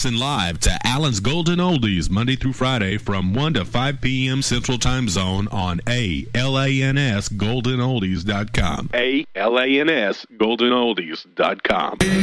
Listen live to Allen's Golden Oldies Monday through Friday from 1 to 5 p.m. Central Time Zone on ALANS GoldenOldies.com. ALANS GoldenOldies.com.